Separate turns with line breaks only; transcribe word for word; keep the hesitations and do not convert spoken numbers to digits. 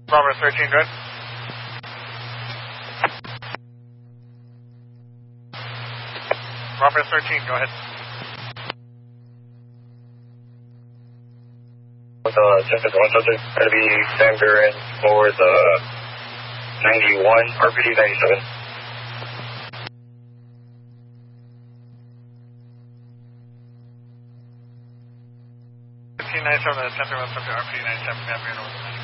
Bravo thirteen, good. Bravo thirteen, go ahead.
With uh, ten fifty-one subject, going to be Sander and for the ninety-one, R P D ninety-seven.
fifteen ninety-seven, ten fifty-one subject, R P D ninety-seven, navigate over the